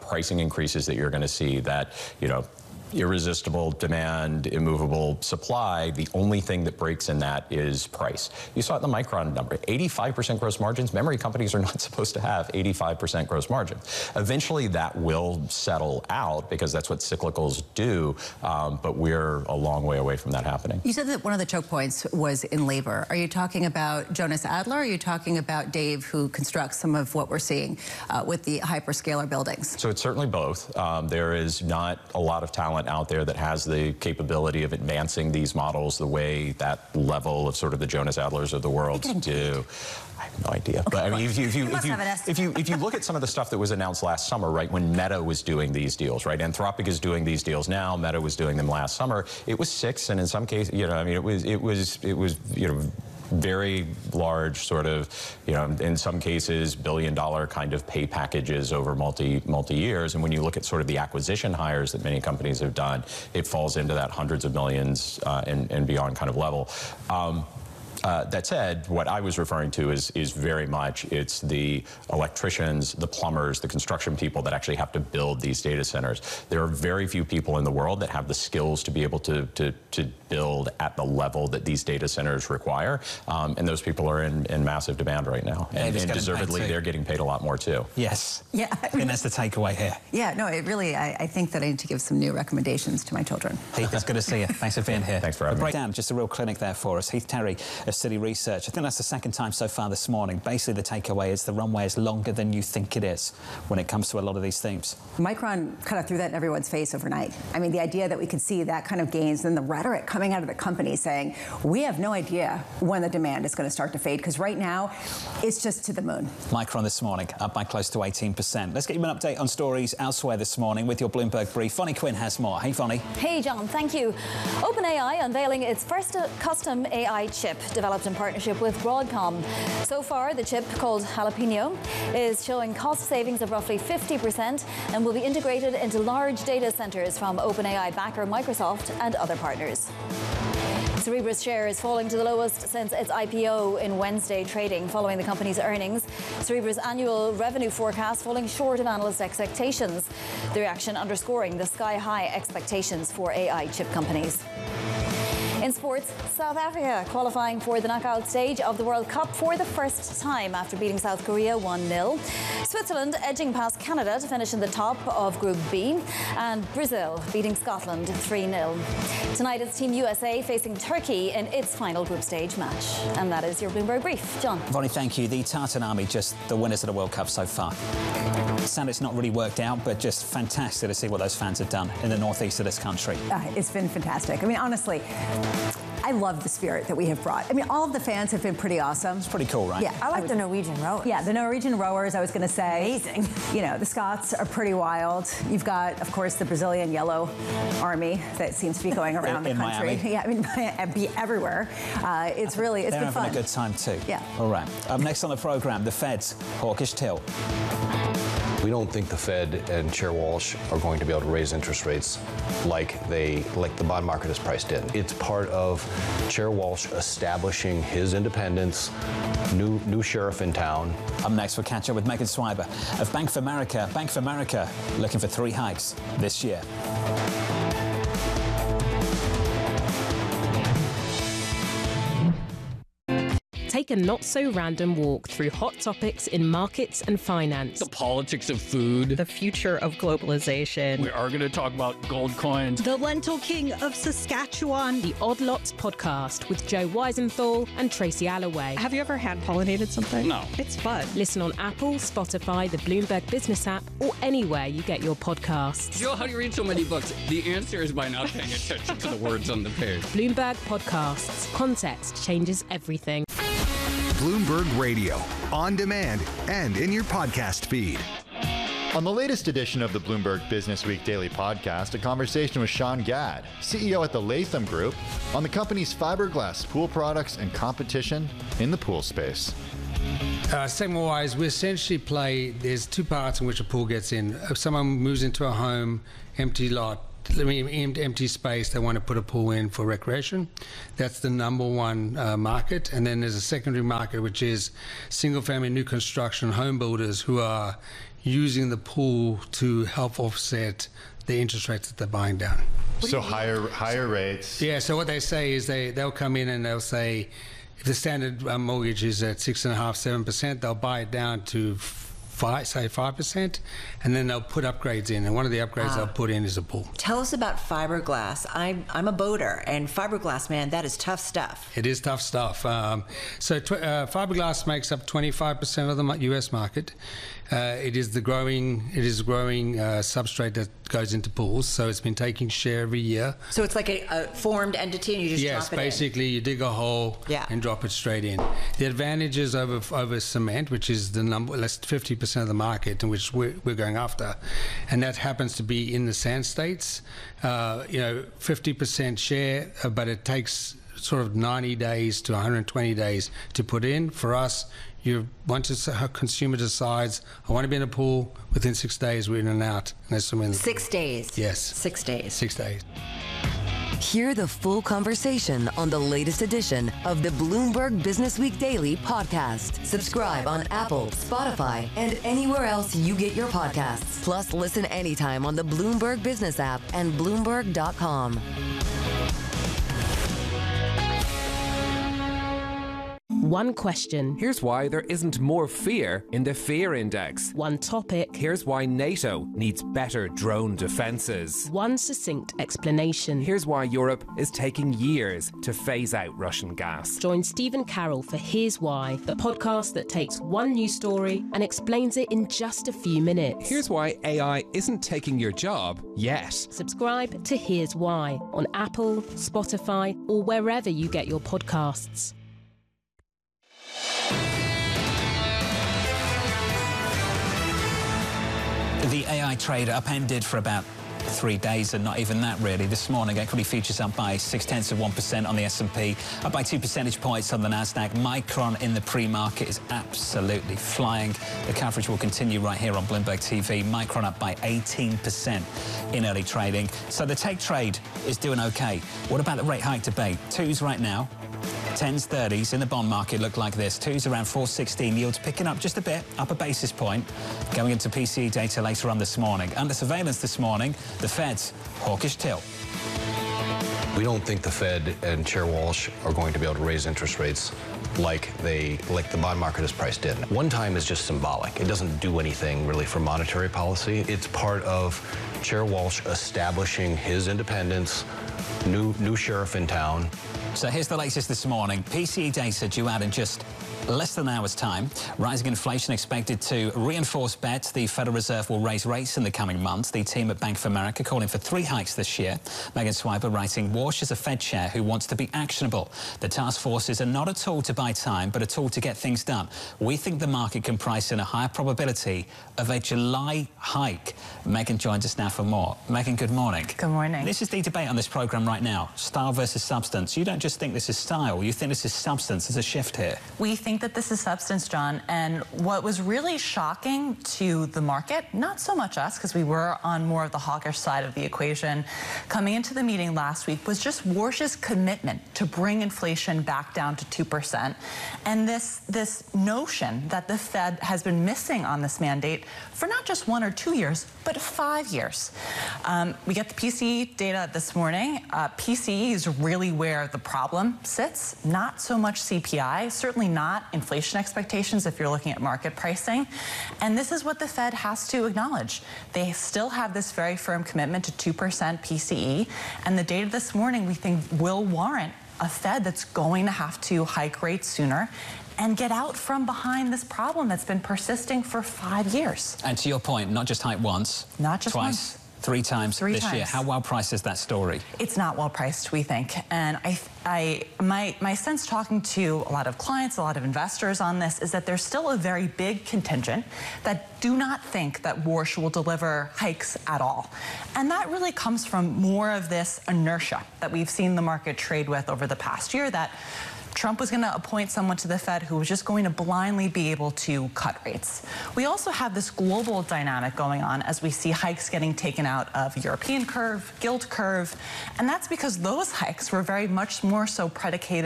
pricing increases that you're going to see, that, irresistible demand, immovable supply, the only thing that breaks in that is price. You saw it in the Micron number, 85% gross margins. Memory companies are not supposed to have 85% gross margins. Eventually that will settle out because that's what cyclicals do, but we're a long way away from that happening. You said that one of the choke points was in labor. Are you talking about Jonas Adler, or are you talking about Dave, who constructs some of what we're seeing with the hyperscaler buildings? So it's certainly both. There is not a lot of talent out there that has the capability of advancing these models the way that level of sort of the Jonas Adlers of the world do. I have no idea. Okay. But I mean, if you look at some of the stuff that was announced last summer, right, when Meta was doing these deals, right, Anthropic is doing these deals now, Meta was doing them last summer, it was 6, and in some cases, it was very large, sort of, in some cases, billion-dollar kind of pay packages over multi years. And when you look at sort of the acquisition hires that many companies have done, it falls into that hundreds of millions and beyond kind of level. That said, what I was referring to is very much, it's the electricians, the plumbers, the construction people that actually have to build these data centers. There are very few people in the world that have the skills to be able to build at the level that these data centers require, and those people are in massive demand right now. And deservedly, they're getting paid a lot more too. Yes. Yeah. And that's the takeaway here. Yeah, no, it really, I think that I need to give some new recommendations to my children. Heath, it's good to see you. Thanks for being here. Thanks for having me. Breakdown, just a real clinic there for us. Heath Terry of City Research. I think that's the second time so far this morning. Basically, the takeaway is the runway is longer than you think it is when it comes to a lot of these themes. Micron kind of threw that in everyone's face overnight. I mean, the idea that we could see that kind of gains, and the rhetoric coming out of the company saying, we have no idea when the demand is going to start to fade, because right now, it's just to the moon. Micron this morning, up by close to 18%. Let's get you an update on stories elsewhere this morning with your Bloomberg Brief. Vonnie Quinn has more. Hey, Vonnie. Hey, John. Thank you. OpenAI unveiling its first custom AI chip developed in partnership with Broadcom. So far, the chip, called Jalapeno, is showing cost savings of roughly 50% and will be integrated into large data centers from OpenAI backer Microsoft and other partners. Cerebras share is falling to the lowest since its IPO in Wednesday trading following the company's earnings. Cerebras' annual revenue forecast falling short of analyst expectations. The reaction underscoring the sky-high expectations for AI chip companies. In sports, South Africa qualifying for the knockout stage of the World Cup for the first time after beating South Korea 1-0. Switzerland edging past Canada to finish in the top of Group B. And Brazil beating Scotland 3-0. Tonight it's Team USA facing Turkey in its final group stage match. And that is your Bloomberg Brief. John. Vonnie, thank you. The Tartan Army, just the winners of the World Cup so far. Sad it's not really worked out, but just fantastic to see what those fans have done in the northeast of this country. It's been fantastic. I mean, honestly, I love the spirit that we have brought. I mean, all of the fans have been pretty awesome. It's pretty cool, right? Yeah, I like the Norwegian rowers. Yeah, the Norwegian rowers, I was going to say. Amazing. The Scots are pretty wild. You've got, of course, the Brazilian Yellow Army that seems to be going around the country. Miami. Yeah, I mean, be everywhere. It's been fun. They're having a good time too. Yeah. All right. Up next on the program, the Fed's hawkish tilt. We don't think the Fed and Chair Walsh are going to be able to raise interest rates like the bond market is priced in. It's part of Chair Walsh establishing his independence, new sheriff in town. Up next, we'll catch up with Megan Swiber of Bank of America. Bank of America looking for 3 hikes this year. Take a not-so-random walk through hot topics in markets and finance. The politics of food. The future of globalization. We are going to talk about gold coins. The Lentil King of Saskatchewan. The Odd Lots podcast with Joe Weisenthal and Tracy Alloway. Have you ever hand-pollinated something? No. It's fun. Listen on Apple, Spotify, the Bloomberg Business app, or anywhere you get your podcasts. Joe, how do you read so many books? The answer is by not paying attention to the words on the page. Bloomberg Podcasts. Context changes everything. Bloomberg Radio, on demand and in your podcast feed. On the latest edition of the Bloomberg Business Week Daily Podcast, a conversation with Sean Gadd, CEO at the Latham Group, on the company's fiberglass pool products and competition in the pool space. Segment-wise, we essentially play, there's 2 parts in which a pool gets in. If someone moves into a home, empty lot, empty space, they want to put a pool in for recreation. That's the #1 market. And then there's a secondary market, which is single-family new construction home builders who are using the pool to help offset the interest rates that they're buying down. So higher rates. Yeah, so what they say is they'll come in and they'll say, if the standard mortgage is at 6.5%, 7%, they'll buy it down to 5%, and then they'll put upgrades in. And one of the upgrades they'll put in is a pool. Tell us about fiberglass. I'm a boater, and fiberglass, man, that is tough stuff. It is tough stuff. Fiberglass makes up 25% of the U.S. market. It is a growing substrate that goes into pools, so it's been taking share every year. So it's like a formed entity, and you just drop it in? Yes, basically you dig a hole and drop it straight in. The advantages over cement, which is the less 50% of the market in which we're going after, and that happens to be in the sand states. 50% share, but it takes sort of 90 days to 120 days to put in. For us, once a consumer decides, I want to be in a pool, within 6 days we're in and out. And that's 6 days? Yes. 6 days. 6 days. Hear the full conversation on the latest edition of the Bloomberg Business Week Daily podcast. Subscribe on Apple, Spotify, and anywhere else you get your podcasts. Plus, listen anytime on the Bloomberg Business app and Bloomberg.com. One question. Here's why there isn't more fear in the fear index. One topic. Here's why NATO needs better drone defenses. One succinct explanation. Here's why Europe is taking years to phase out Russian gas. Join Stephen Carroll for Here's Why, the podcast that takes one news story and explains it in just a few minutes. Here's why AI isn't taking your job yet. Subscribe to Here's Why on Apple, Spotify, or wherever you get your podcasts. The AI trade upended for about 3 days, and not even that really. This morning, equity futures up by 0.6% on the S&P, up by 2 percentage points on the Nasdaq. Micron in the pre-market is absolutely flying. The coverage will continue right here on Bloomberg TV. Micron up by 18% in early trading. So the tech trade is doing okay. What about the rate hike debate? Twos right now. 10s, 30s in the bond market look like this. Twos around 416, yields picking up just a bit, up a basis point. Going into PCE data later on this morning. Under surveillance this morning, the Fed's hawkish tilt. We don't think the Fed and Chair Walsh are going to be able to raise interest rates like the bond market is priced in. One time is just symbolic. It doesn't do anything really for monetary policy. It's part of Chair Walsh establishing his independence, new sheriff in town. So here's the latest this morning. PCE data due out in just less than an hour's time. Rising inflation expected to reinforce bets the Federal Reserve will raise rates in the coming months. The team at Bank of America calling for 3 hikes this year. Megan Swiper writing, Walsh is a Fed chair who wants to be actionable. The task forces are not a tool to buy time, but a tool to get things done. We think the market can price in a higher probability of a July hike. Megan joins us now for more. Megan, good morning. Good morning. This is the debate on this program right now. Style versus substance. You don't just think this is style, you think this is substance. There's a shift here. We think that this is substance, John, and what was really shocking to the market, not so much us, because we were on more of the hawkish side of the equation, coming into the meeting last week was just Walsh's commitment to bring inflation back down to 2%. And this notion that the Fed has been missing on this mandate for not just 1 or 2 years, but 5 years. We get the PCE data this morning. PCE is really where the problem sits, not so much CPI, certainly not inflation expectations if you're looking at market pricing. And this is what the Fed has to acknowledge. They still have this very firm commitment to 2% PCE, and the data this morning we think will warrant a Fed that's going to have to hike rates sooner and get out from behind this problem that's been persisting for 5 years. And to your point, not just hike once, not just twice, once. 3 times this year. How well priced is that story? It's not well priced, we think. And my sense talking to a lot of clients, a lot of investors on this is that there's still a very big contingent that do not think that Walsh will deliver hikes at all. And that really comes from more of this inertia that we've seen the market trade with over the past year, that Trump was going to appoint someone to the Fed who was just going to blindly be able to cut rates. We also have this global dynamic going on as we see hikes getting taken out of European curve, gilt curve, and that's because those hikes were very much more so predicated